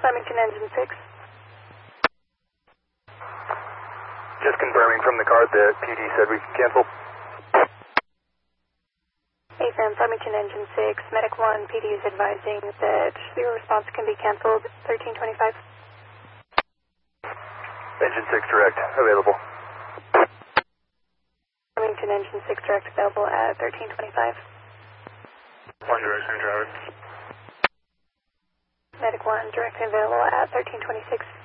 Farmington Engine 6. Just confirming from the card that PD said we can cancel. AFM Farmington Engine 6, Medic 1, PD is advising that your response can be canceled 1325. Engine 6 direct, available. Farmington Engine 6 direct available at 1325. One direction, driver. Medic 1 direct available at 1326.